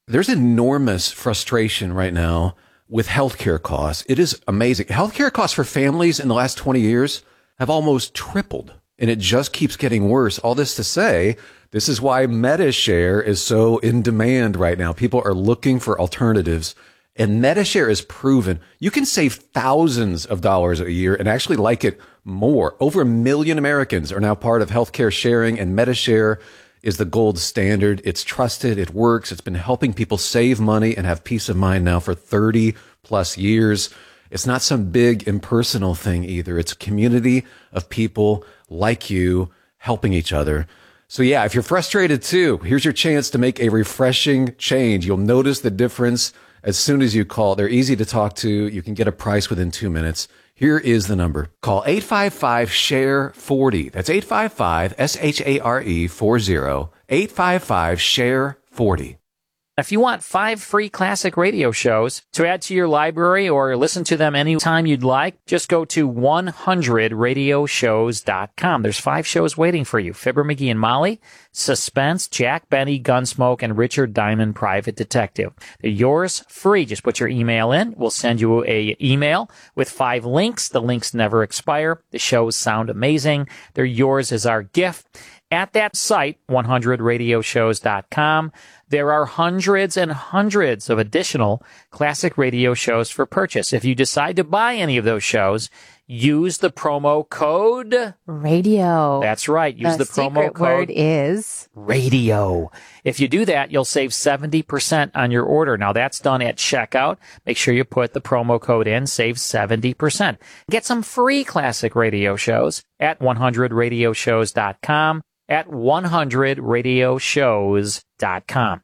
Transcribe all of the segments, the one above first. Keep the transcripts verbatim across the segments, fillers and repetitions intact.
There's enormous frustration right now with healthcare costs. It is amazing. Healthcare costs for families in the last twenty years have almost tripled, and it just keeps getting worse. All this to say, this is why MediShare is so in demand right now. People are looking for alternatives, and MediShare is proven. You can save thousands of dollars a year and actually like it more. Over a million Americans are now part of healthcare sharing, and MediShare is the gold standard. It's trusted. It works. It's been helping people save money and have peace of mind now for thirty plus years. It's not some big impersonal thing either. It's a community of people like you helping each other. So yeah, if you're frustrated too, here's your chance to make a refreshing change. You'll notice the difference as soon as you call. They're easy to talk to. You can get a price within two minutes. Here is the number. Call eight five five, S H A R E, forty. That's eight five five, S H A R E, forty. eight five five, S H A R E, forty. If you want five free classic radio shows to add to your library or listen to them anytime you'd like, just go to one hundred radio shows dot com. There's five shows waiting for you. Fibber, McGee, and Molly, Suspense, Jack Benny, Gunsmoke, and Richard Diamond, Private Detective. They're yours free. Just put your email in. We'll send you a email with five links. The links never expire. The shows sound amazing. They're yours as our gift. At that site, one hundred radio shows dot com, there are hundreds and hundreds of additional classic radio shows for purchase. If you decide to buy any of those shows, use the promo code radio. That's right. Use the, the promo code. The word is radio. If you do that, you'll save seventy percent on your order. Now, that's done at checkout. Make sure you put the promo code in, save seventy percent. Get some free classic radio shows at one hundred radio shows dot com. At one hundred radio shows dot com.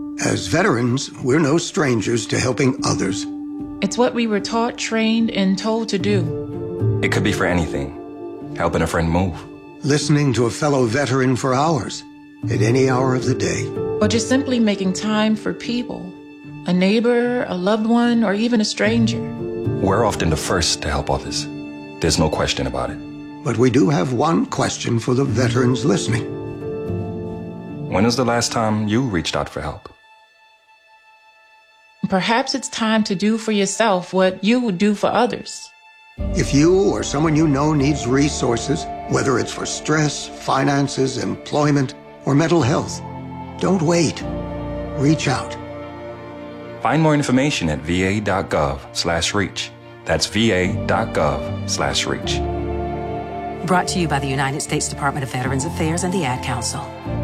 As veterans, we're no strangers to helping others. It's what we were taught, trained, and told to do. It could be for anything. Helping a friend move. Listening to a fellow veteran for hours, at any hour of the day. Or just simply making time for people. A neighbor, a loved one, or even a stranger. We're often the first to help others. There's no question about it. But we do have one question for the veterans listening. When was the last time you reached out for help? Perhaps it's time to do for yourself what you would do for others. If you or someone you know needs resources, whether it's for stress, finances, employment, or mental health, don't wait. Reach out. Find more information at va.gov slash reach. That's va.gov slash reach. Brought to you by the United States Department of Veterans Affairs and the Ad Council.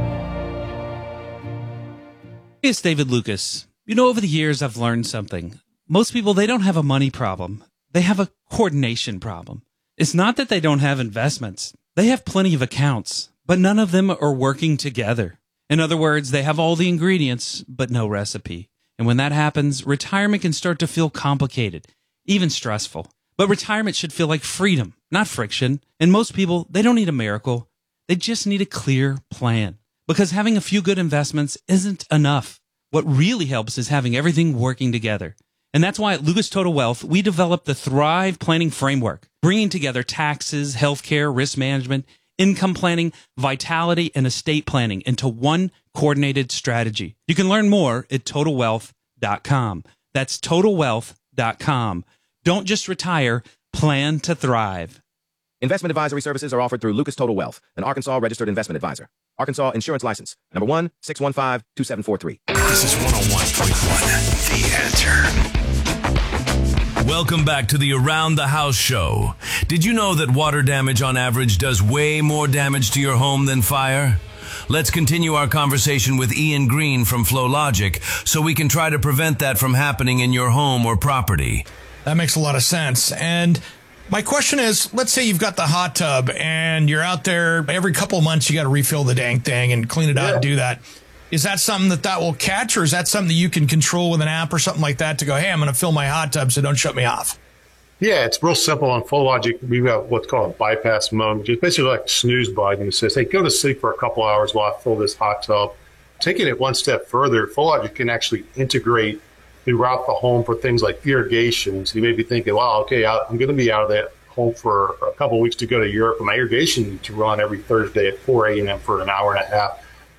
It's David Lucas. You know, over the years, I've learned something. Most people, they don't have a money problem. They have a coordination problem. It's not that they don't have investments. They have plenty of accounts, but none of them are working together. In other words, they have all the ingredients, but no recipe. And when that happens, retirement can start to feel complicated, even stressful. But retirement should feel like freedom, not friction. And most people, they don't need a miracle. They just need a clear plan. Because having a few good investments isn't enough. What really helps is having everything working together. And that's why at Lucas Total Wealth, we developed the Thrive Planning Framework, bringing together taxes, healthcare, risk management, income planning, vitality, and estate planning into one coordinated strategy. You can learn more at total wealth dot com. That's total wealth dot com. Don't just retire, plan to thrive. Investment advisory services are offered through Lucas Total Wealth, an Arkansas registered investment advisor. Arkansas Insurance License, number one, six one five, two seven four three. This is one oh one point one, The Answer. Welcome back to the Around the House show. Did you know that water damage on average does way more damage to your home than fire? Let's continue our conversation with Ian Green from FlowLogic so we can try to prevent that from happening in your home or property. That makes a lot of sense. And my question is, let's say you've got the hot tub and you're out there every couple of months, you got to refill the dang thing and clean it out yeah. and do that. Is that something that that will catch, or is that something that you can control with an app or something like that to go, hey, I'm going to fill my hot tub, so don't shut me off? Yeah, it's real simple on FlowLogic. We've got what's called a bypass mode, which is basically like a snooze button. It says, hey, go to sleep for a couple hours while I fill this hot tub. Taking it one step further, FlowLogic can actually integrate throughout the home for things like irrigation. So you may be thinking, wow, okay, I'm going to be out of that home for a couple of weeks to go to Europe, and my irrigation needs to run every Thursday at four a.m. for an hour and a half.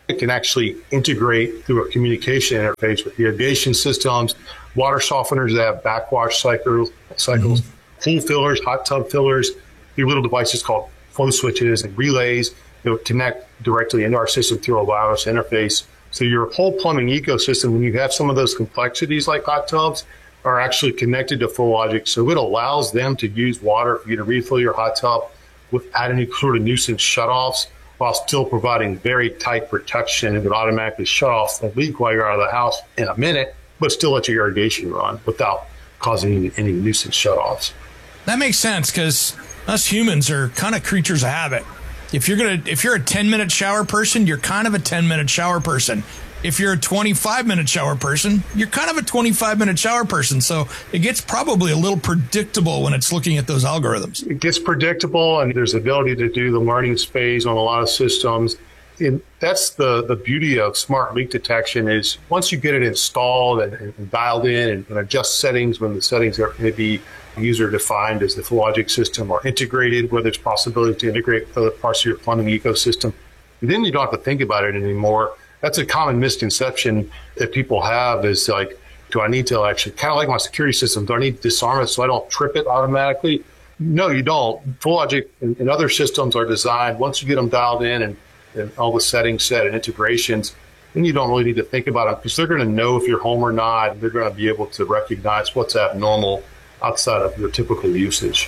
It can actually integrate through a communication interface with irrigation systems, water softeners that have backwash cycles, cycles mm-hmm. pool fillers, hot tub fillers, your little devices called flow switches and relays that will connect directly into our system through a wireless interface. So your whole plumbing ecosystem, when you have some of those complexities like hot tubs, are actually connected to FlowLogic. So it allows them to use water for you to refill your hot tub without any sort of nuisance shutoffs, while still providing very tight protection. It would automatically shut off the leak while you're out of the house in a minute, but still let your irrigation run without causing any, any nuisance shutoffs. That makes sense, because us humans are kind of creatures of habit. If you're gonna, if you're a ten minute shower person, you're kind of a ten minute shower person. If you're a twenty-five minute shower person, you're kind of a twenty-five minute shower person. So it gets probably a little predictable when it's looking at those algorithms. It gets predictable, and there's the ability to do the learning phase on a lot of systems. And that's the, the beauty of smart leak detection is once you get it installed and, and dialed in and, and adjust settings when the settings are going to be user defined as the FlowLogic system or integrated, where there's possibility to integrate with other parts of your plumbing ecosystem, then you don't have to think about it anymore. That's a common misconception that people have is like, do I need to actually, kind of like my security system, do I need to disarm it so I don't trip it automatically? No, you don't. FlowLogic and, and other systems are designed, once you get them dialed in and, and all the settings set and integrations, then you don't really need to think about it because they're going to know if you're home or not. And they're going to be able to recognize what's abnormal outside of your typical usage.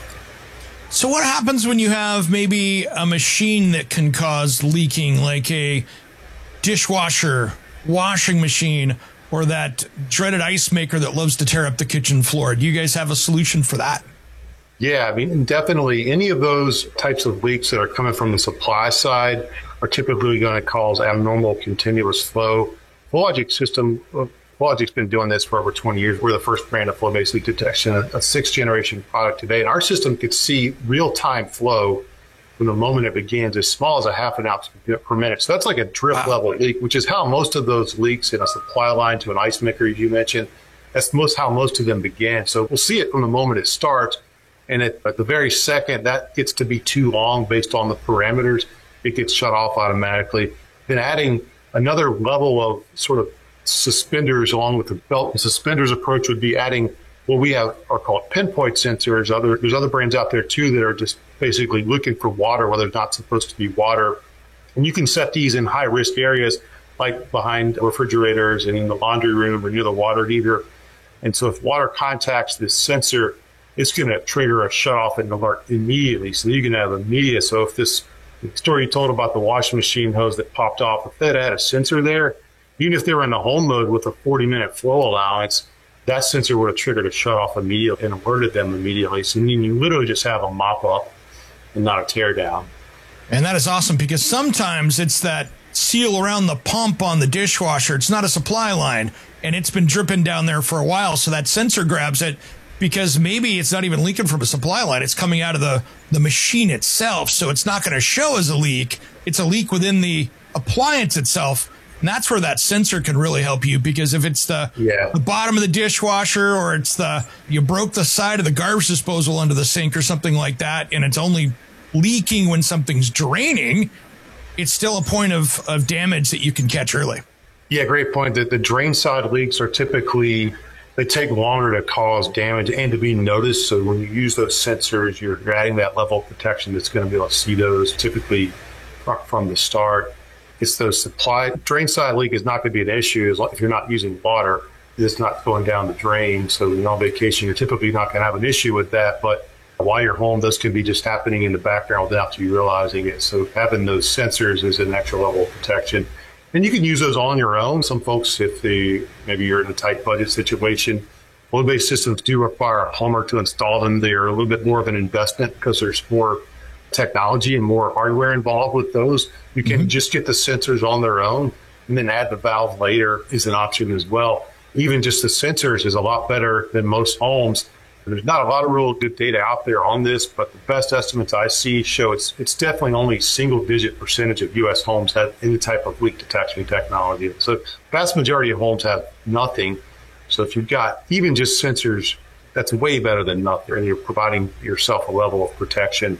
So what happens when you have maybe a machine that can cause leaking, like a dishwasher, washing machine, or that dreaded ice maker that loves to tear up the kitchen floor? Do you guys have a solution for that? Yeah, I mean, definitely any of those types of leaks that are coming from the supply side are typically going to cause abnormal continuous flow. FlowLogic system, FlowLogic's been doing this for over twenty years. We're the first brand of flow-based leak detection, a, a sixth generation product today. And our system could see real-time flow from the moment it begins, as small as a half an ounce per minute. So that's like a drip wow. level leak, which is how most of those leaks in a supply line to an ice maker, as you mentioned, that's most how most of them begin. So we'll see it from the moment it starts. And at, at the very second that gets to be too long based on the parameters, it gets shut off automatically. Then adding another level of sort of suspenders along with the belt and suspenders approach would be adding what we have are called pinpoint sensors. Other There's other brands out there too that are just basically looking for water where there's not supposed to be water. And you can set these in high risk areas like behind refrigerators and in the laundry room or near the water heater. And so if water contacts this sensor, it's going to trigger a shut off and alert immediately. So you can have immediate. So if this story you told about the washing machine hose that popped off, if that had a sensor there, even if they were in the home mode with a forty minute flow allowance, that sensor would have triggered a shut off immediately and alerted them immediately. So then you literally just have a mop up and not a tear down. And that is awesome because sometimes it's that seal around the pump on the dishwasher. It's not a supply line and it's been dripping down there for a while. So that sensor grabs it because maybe it's not even leaking from a supply line. It's coming out of the, the machine itself. So it's not going to show as a leak. It's a leak within the appliance itself. And that's where that sensor can really help you, because if it's the, yeah. the bottom of the dishwasher, or it's the, you broke the side of the garbage disposal under the sink or something like that, and it's only leaking when something's draining, it's still a point of, of damage that you can catch early. Yeah, great point. The, the drain side leaks are typically, they take longer to cause damage and to be noticed. So when you use those sensors, you're adding that level of protection that's going to be able to see those typically from the start. It's those supply. Drain side leak is not going to be an issue as long, if you're not using water. It's not going down the drain. So when you're on vacation, you're typically not going to have an issue with that. But while you're home, those can be just happening in the background without you realizing it. So having those sensors is an extra level of protection. And you can use those on your own. Some folks, if they, maybe you're in a tight budget situation, flow-based systems do require a plumber to install them. They are a little bit more of an investment because there's more technology and more hardware involved with those. You can mm-hmm. just get the sensors on their own and then add the valve later is an option as well. Even just the sensors is a lot better than most homes. There's not a lot of real good data out there on this, but the best estimates I see show it's it's definitely only single digit percentage of U S homes have any type of leak detection technology. So vast majority of homes have nothing. So if you've got even just sensors, that's way better than nothing. And you're providing yourself a level of protection.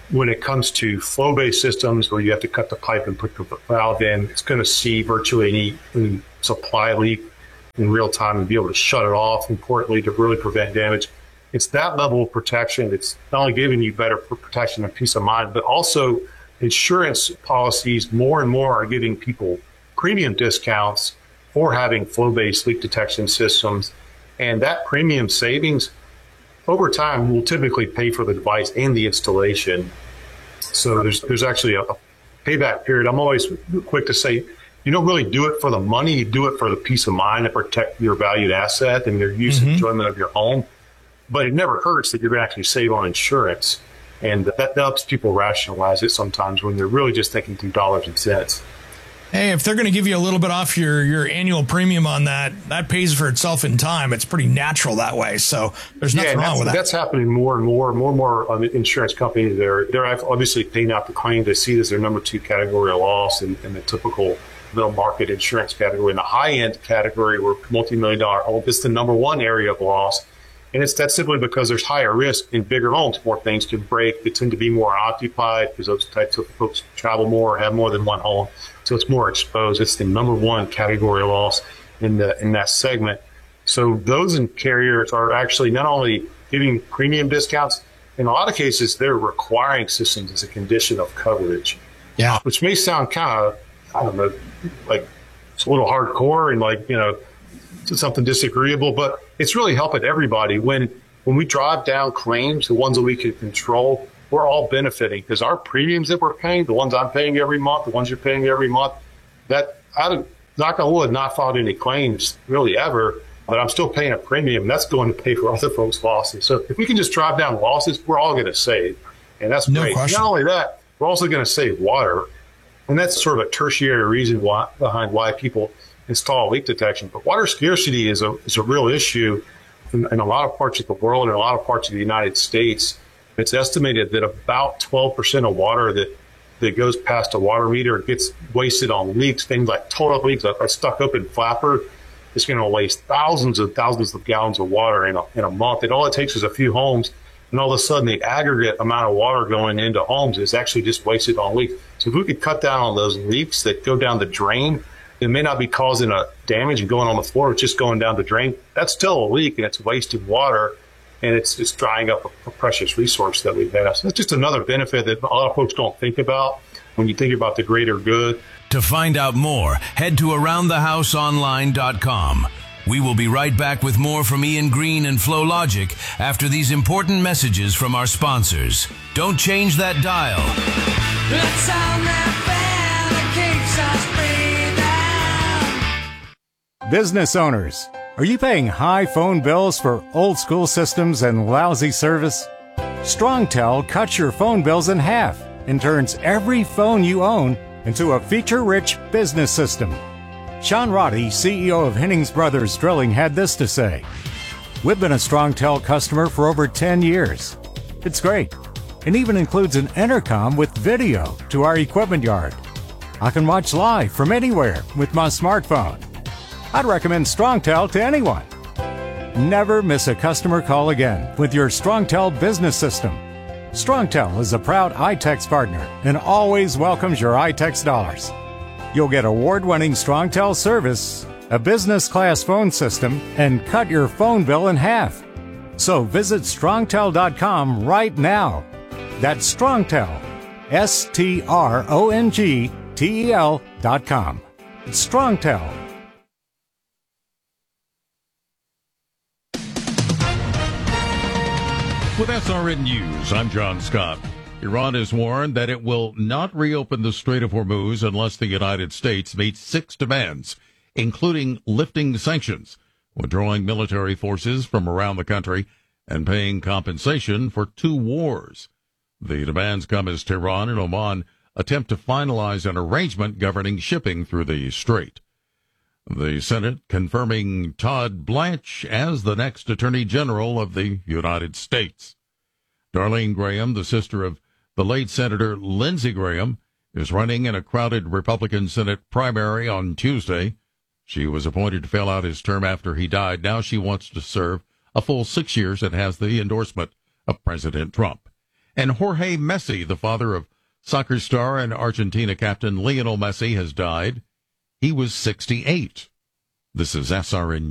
when it comes to flow-based systems where you have to cut the pipe and put the valve in, it's going to see virtually any, any supply leak in real time and be able to shut it off, importantly, to really prevent damage. It's that level of protection. It's not only giving you better protection and peace of mind, but also insurance policies more and more are giving people premium discounts for having flow-based leak detection systems. And that premium savings over time will typically pay for the device and the installation. So there's there's actually a payback period. I'm always quick to say, you don't really do it for the money, you do it for the peace of mind to protect your valued asset and your use and mm-hmm. enjoyment of your home. But it never hurts that you're going to actually save on insurance. And that helps people rationalize it sometimes when they're really just thinking through dollars and cents. Hey, if they're going to give you a little bit off your, your annual premium on that, that pays for itself in time. It's pretty natural that way. So there's nothing yeah, wrong with that. That's happening more and more. More and more um, insurance companies, they're, they're obviously paying out the claim. They see it as their number two category of loss in, in the typical middle market insurance category. In the high-end category, where multi-million dollar home, it's the number one area of loss. And it's that's simply because there's higher risk in bigger homes. More things can break. They tend to be more occupied because those types of folks travel more, have more than one home. So it's more exposed. It's the number one category of loss in the in that segment. So those carriers are actually not only giving premium discounts, in a lot of cases, they're requiring systems as a condition of coverage. Yeah. Which may sound kind of, I don't know, like it's a little hardcore and like, you know, something disagreeable, but it's really helping everybody. When when we drive down claims, the ones that we can control, we're all benefiting because our premiums that we're paying, the ones I'm paying every month, the ones you're paying every month, that I knock on wood, not filed any claims really ever, but I'm still paying a premium. That's going to pay for other folks' losses. So if we can just drive down losses, we're all going to save, and that's no great. Question. Not only that, we're also going to save water, and that's sort of a tertiary reason why behind why people install leak detection. But water scarcity is a is a real issue in, in a lot of parts of the world and a lot of parts of the United States. It's estimated that about twelve percent of water that, that goes past a water meter gets wasted on leaks. Things like toilet leaks, a, a stuck open flapper, is going to waste thousands and thousands of gallons of water in a, in a month. And all it takes is a few homes, and all of a sudden the aggregate amount of water going into homes is actually just wasted on leaks. So if we could cut down on those leaks that go down the drain, it may not be causing a damage and going on the floor, it's just going down the drain. That's still a leak, and it's wasting water, and it's just drying up a, a precious resource that we have. So that's just another benefit that a lot of folks don't think about when you think about the greater good. To find out more, head to around the house online dot com. We will be right back with more from Ian Green and FlowLogic after these important messages from our sponsors. Don't change that dial. Let's sound that bell that keeps us breathing. Business owners, are you paying high phone bills for old school systems and lousy service? StrongTel cuts your phone bills in half and turns every phone you own into a feature-rich business system. Sean Roddy, C E O of Hennings Brothers Drilling, had this to say: "We've been a StrongTel customer for over ten years. It's great. It even includes an intercom with video to our equipment yard. I can watch live from anywhere with my smartphone. I'd recommend StrongTel to anyone. Never miss a customer call again with your StrongTel business system. StrongTel is a proud iTex partner and always welcomes your iTex dollars. You'll get award-winning StrongTel service, a business-class phone system, and cut your phone bill in half. So visit strongtel dot com right now. That's StrongTel, S T R O N G T E L dot com. It's StrongTel. With S R N News, I'm John Scott. Iran has warned that it will not reopen the Strait of Hormuz unless the United States meets six demands, including lifting sanctions, withdrawing military forces from around the country, and paying compensation for two wars. The demands come as Tehran and Oman attempt to finalize an arrangement governing shipping through the strait. The Senate confirming Todd Blanche as the next Attorney General of the United States. Darlene Graham, the sister of the late Senator Lindsey Graham, is running in a crowded Republican Senate primary on Tuesday. She was appointed to fill out his term after he died. Now she wants to serve a full six years and has the endorsement of President Trump. And Jorge Messi, the father of soccer star and Argentina captain Lionel Messi, has died. He was sixty-eight. This is S R N